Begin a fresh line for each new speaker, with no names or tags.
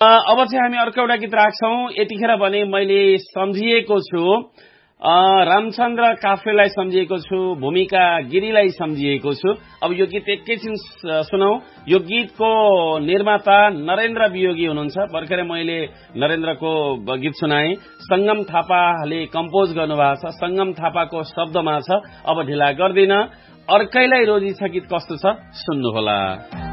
अब चाहिँ हामी अर्को एउटा गीत राख्छौं। यतिखेर भने मैले सम्झिएको छु रामचन्द्र काफ्लेलाई सम्झिएको छु, भूमिका गिरीलाई सम्झिएको छु। अब यो गीत एकैछिन सुनौ। यो गीतको निर्माता नरेन्द्र वियोगी हुनुहुन्छ। भर्खरै मैले नरेन्द्रको गीत सुनाएँ। संगम थापाले कम्पोज गर्नुभएको छ, संगम थापाको शब्दमा छ। अब ढिला गर्दिन, अर्कैलाई रोजी छ गीत कस्तो छ सुन्नुहोला।